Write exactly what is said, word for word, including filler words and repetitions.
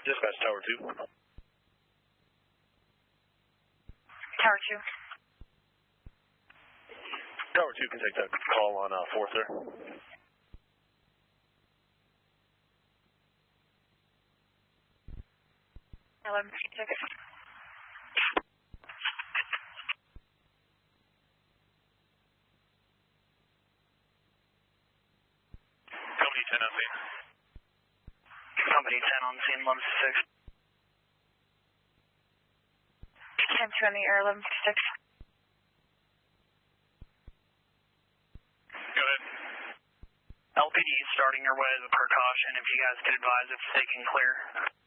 Dispatch Tower two. Tower two. Tower two can take that call on uh, fourth there. eleven fifty-six. Company ten on scene. Company ten on scene, eleven fifty-six. ten two on the air, eleven fifty-six. Go ahead. L P D starting your way as a precaution if you guys could advise if they can clear.